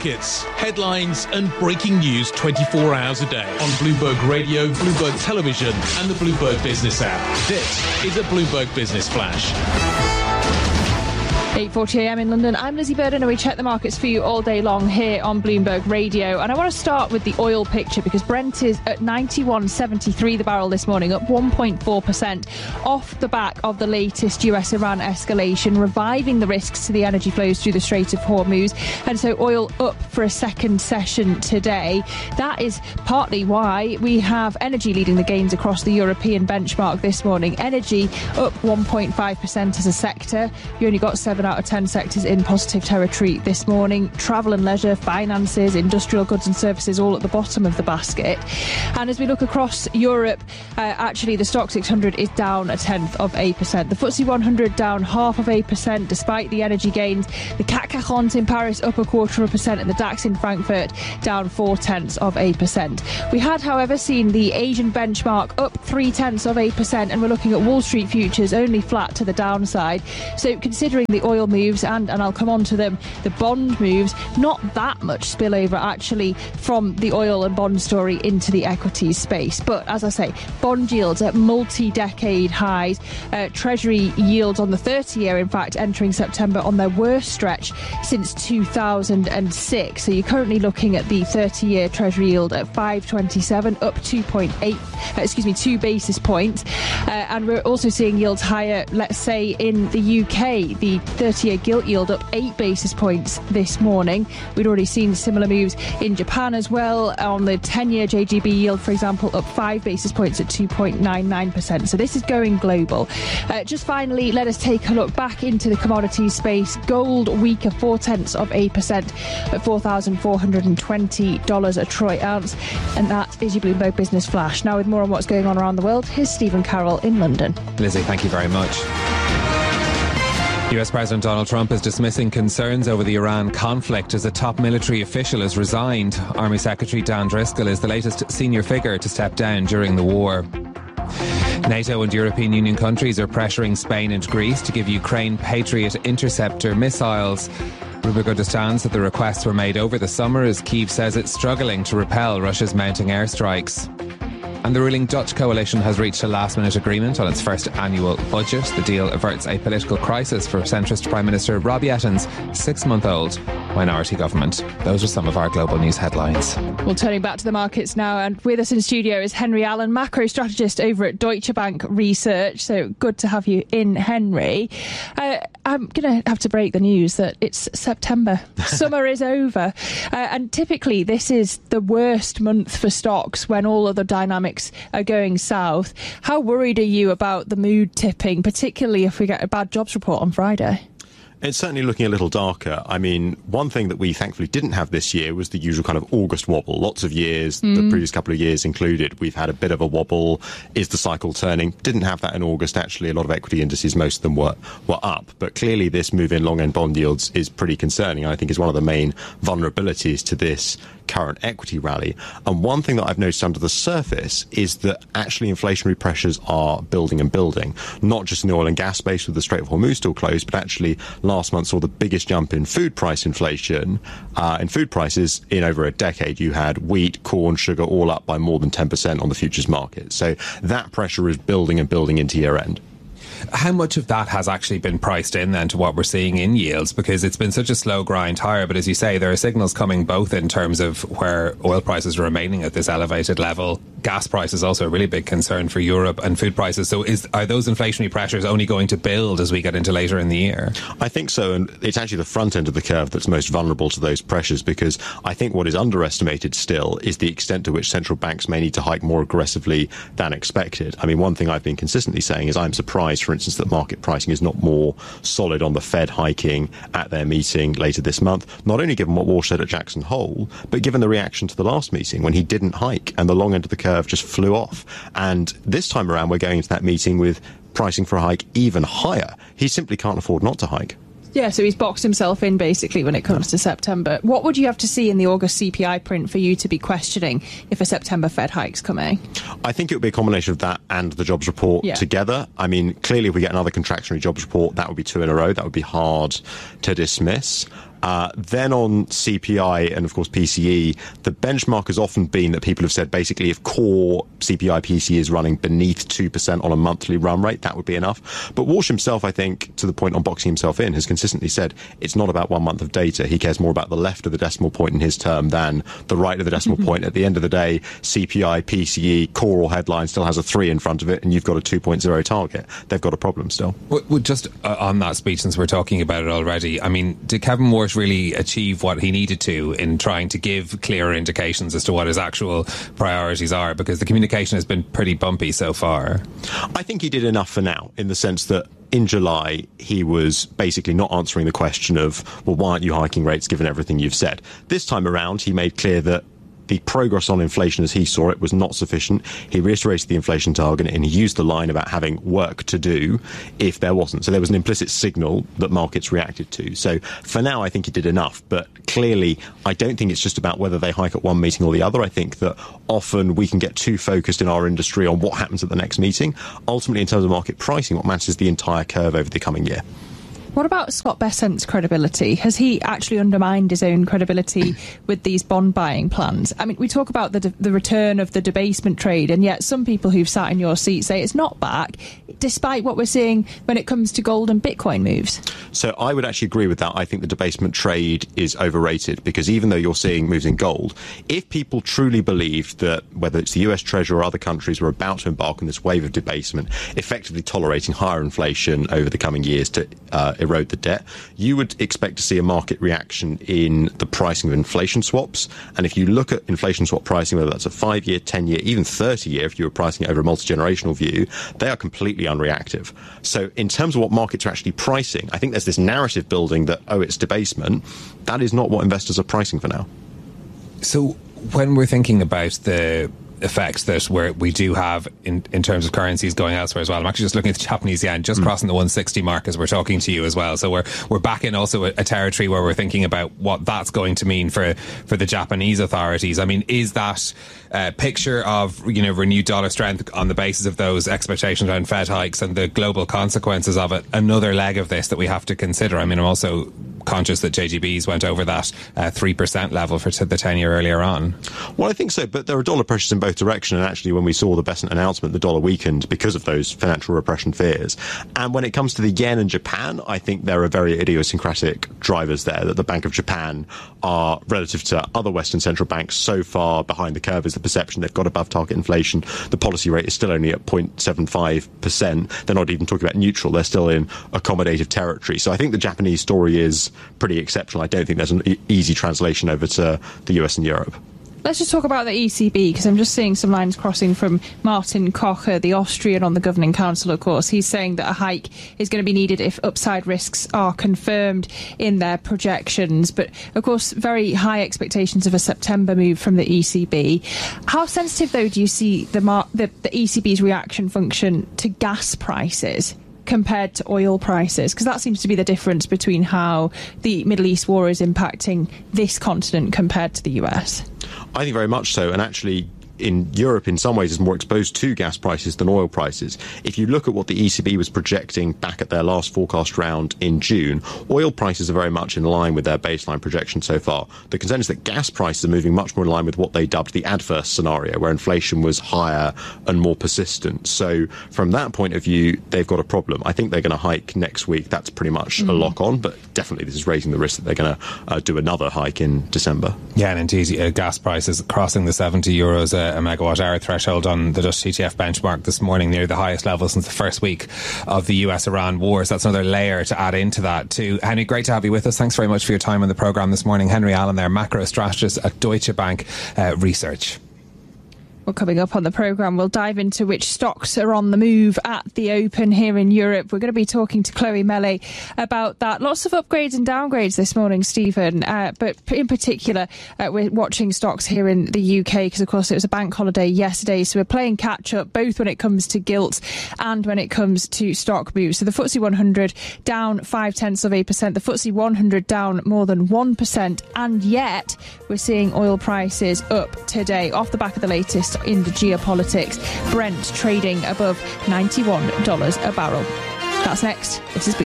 markets, headlines and breaking news 24 hours a day on Bloomberg Radio, Bloomberg Television and the Bloomberg Business app. This is a Bloomberg Business Flash. 8:40am in London. I'm Lizzie Burden and we check the markets for you all day long here on Bloomberg Radio. And I want to start with the oil picture because Brent is at 91.73 the barrel this morning, up 1.4% off the back of the latest US-Iran escalation, reviving the risks to the energy flows through the Strait of Hormuz. And so oil up for a second session today. That is partly why we have energy leading the gains across the European benchmark this morning. Energy up 1.5% as a sector. You only got 7 out of 10 sectors in positive territory this morning. Travel and leisure, finances, industrial goods and services all at the bottom of the basket. And as we look across Europe, actually the Stoxx 600 is down 0.1%. The FTSE 100 down 0.5% despite the energy gains. The CAC 40 in Paris up 0.25% and the DAX in Frankfurt down 0.4%. We had, however, seen the Asian benchmark up 0.3% and we're looking at Wall Street futures only flat to the downside. So considering the oil moves and I'll come on to them, the bond moves, not that much spillover actually from the oil and bond story into the equities space. But as I say, bond yields at multi-decade highs. Treasury yields on the 30-year, in fact, entering September on their worst stretch since 2006. So you're currently looking at the 30-year Treasury yield at 5.27, up 2 basis points. And we're also seeing yields higher, let's say, in the UK. The 30-year gilt yield up 8 basis points this morning. We'd already seen similar moves in Japan as well. On the 10-year JGB yield, for example, up 5 basis points at 2.99%. So this is going global. Just finally, let us take a look back into the commodities space. Gold weaker 0.4% at $4,420 a troy ounce. And that is your Bloomberg Business Flash. Now with more on what's going on around the world, here's Stephen Carroll in London. Lizzie, thank you very much. US President Donald Trump is dismissing concerns over the Iran conflict as a top military official has resigned. Army Secretary Dan Driscoll is the latest senior figure to step down during the war. NATO and European Union countries are pressuring Spain and Greece to give Ukraine Patriot interceptor missiles. Ruben Kurdistan said the requests were made over the summer as Kyiv says it's struggling to repel Russia's mounting airstrikes. And the ruling Dutch coalition has reached a last-minute agreement on its first annual budget. The deal averts a political crisis for centrist Prime Minister Robbie Etten's 6-month-old minority government. Those are some of our global news headlines. Well, turning back to the markets now, and with us in studio is Henry Allen, macro strategist over at Deutsche Bank Research. So good to have you in, Henry. I'm going to have to break the news that it's September. Summer is over. And typically this is the worst month for stocks when all other dynamics are going south. How worried are you about the mood tipping, particularly if we get a bad jobs report on Friday? It's certainly looking a little darker. I mean, one thing that we thankfully didn't have this year was the usual kind of August wobble. Lots of years, the previous couple of years included, we've had a bit of a wobble. Is the cycle turning? Didn't have that in August. Actually, a lot of equity indices, most of them were up. But clearly this move in long-end bond yields is pretty concerning. I think is one of the main vulnerabilities to this current equity rally. And one thing that I've noticed under the surface is that actually inflationary pressures are building and building, not just in the oil and gas space with the Strait of Hormuz still closed, but actually last month saw the biggest jump in food price inflation, in food prices in over a decade. You had wheat, corn, sugar all up by more than 10% on the futures market. So that pressure is building and building into year end. How much of that has actually been priced in then to what we're seeing in yields? Because it's been such a slow grind higher, but as you say, there are signals coming both in terms of where oil prices are remaining at this elevated level. Gas prices also a really big concern for Europe, and food prices. So are those inflationary pressures only going to build as we get into later in the year? I think so, and it's actually the front end of the curve that's most vulnerable to those pressures, because I think what is underestimated still is the extent to which central banks may need to hike more aggressively than expected. I mean, one thing I've been consistently saying is I'm surprised, for instance, that market pricing is not more solid on the Fed hiking at their meeting later this month, not only given what Walsh said at Jackson Hole, but given the reaction to the last meeting when he didn't hike and the long end of the curve just flew off. And this time around, we're going into that meeting with pricing for a hike even higher. He simply can't afford not to hike. Yeah, so he's boxed himself in basically when it comes to September. What would you have to see in the August CPI print for you to be questioning if a September Fed hike's coming? I think it would be a combination of that and the jobs report together. I mean, clearly if we get another contractionary jobs report, that would be two in a row. That would be hard to dismiss. Then on CPI and, of course, PCE, the benchmark has often been that people have said basically if core CPI PCE is running beneath 2% on a monthly run rate, that would be enough. But Walsh himself, I think, to the point on boxing himself in, has consistently said it's not about 1 month of data. He cares more about the left of the decimal point in his term than the right of the decimal point. At the end of the day, CPI, PCE, core or headline still has a 3 in front of it, and you've got a 2.0 target. They've got a problem still. Well, just on that speech, since we're talking about it already, I mean, did Kevin Walsh really achieve what he needed to in trying to give clearer indications as to what his actual priorities are? Because the communication has been pretty bumpy so far. I think he did enough for now, in the sense that in July, he was basically not answering the question of, well, why aren't you hiking rates given everything you've said? This time around, he made clear that the progress on inflation as he saw it was not sufficient. He reiterated the inflation target, and he used the line about having work to do if there wasn't. So there was an implicit signal that markets reacted to. So for now, I think he did enough. But clearly, I don't think it's just about whether they hike at one meeting or the other. I think that often we can get too focused in our industry on what happens at the next meeting. Ultimately, in terms of market pricing, what matters is the entire curve over the coming year. What about Scott Bessent's credibility? Has he actually undermined his own credibility with these bond buying plans? I mean, we talk about the return of the debasement trade, and yet some people who've sat in your seat say it's not back, despite what we're seeing when it comes to gold and Bitcoin moves. So I would actually agree with that. I think the debasement trade is overrated, because even though you're seeing moves in gold, if people truly believed that whether it's the US Treasury or other countries were about to embark on this wave of debasement, effectively tolerating higher inflation over the coming years to erode the debt, you would expect to see a market reaction in the pricing of inflation swaps. And if you look at inflation swap pricing, whether that's a 5-year, 10-year, even 30-year, if you were pricing it over a multi-generational view, they are completely unreactive. So in terms of what markets are actually pricing, I think there's this narrative building that, oh, it's debasement. That is not what investors are pricing for now. So when we're thinking about the effects that we do have in terms of currencies going elsewhere as well. I'm actually just looking at the Japanese yen, just crossing the 160 mark as we're talking to you as well. So we're back in also a territory where we're thinking about what that's going to mean for the Japanese authorities. I mean, is that picture of, renewed dollar strength on the basis of those expectations around Fed hikes and the global consequences of it another leg of this that we have to consider? I mean, I'm also conscious that JGBs went over that 3% level for the 10-year earlier on. Well, I think so, but there are dollar pressures in both directions, and actually when we saw the Bessent announcement, the dollar weakened because of those financial repression fears. And when it comes to the yen and Japan, I think there are very idiosyncratic drivers there, that the Bank of Japan are, relative to other Western central banks, so far behind the curve is the perception they've got above target inflation. The policy rate is still only at 0.75%. They're not even talking about neutral. They're still in accommodative territory. So I think the Japanese story is pretty exceptional. I don't think there's an easy translation over to the US and Europe. Let's just talk about the ECB, because I'm just seeing some lines crossing from Martin Kocher, the Austrian on the Governing Council, of course. He's saying that a hike is going to be needed if upside risks are confirmed in their projections. But, of course, very high expectations of a September move from the ECB. How sensitive, though, do you see the ECB's reaction function to gas prices compared to oil prices? Because that seems to be the difference between how the Middle East war is impacting this continent compared to the US. I think very much so. And actually, in Europe, in some ways, is more exposed to gas prices than oil prices. If you look at what the ECB was projecting back at their last forecast round in June, oil prices are very much in line with their baseline projection so far. The concern is that gas prices are moving much more in line with what they dubbed the adverse scenario, where inflation was higher and more persistent. So from that point of view, they've got a problem. I think they're going to hike next week. That's pretty much a lock on, but definitely this is raising the risk that they're going to do another hike in December. Yeah, and indeed, gas prices crossing the €70 a megawatt hour threshold on the Dutch TTF benchmark this morning, near the highest level since the first week of the US-Iran war. So that's another layer to add into that too. Henry, great to have you with us. Thanks very much for your time on the programme this morning. Henry Allen there, macro strategist at Deutsche Bank Research. Well, coming up on the programme, we'll dive into which stocks are on the move at the open here in Europe. We're going to be talking to Chloe Mele about that. Lots of upgrades and downgrades this morning, Stephen, but in particular, we're watching stocks here in the UK because, of course, it was a bank holiday yesterday, so we're playing catch-up both when it comes to gilts and when it comes to stock moves. So the FTSE 100 down 0.5%, the FTSE 100 down more than 1%, and yet we're seeing oil prices up today off the back of the latest in the geopolitics. Brent trading above $91 a barrel. That's next. This is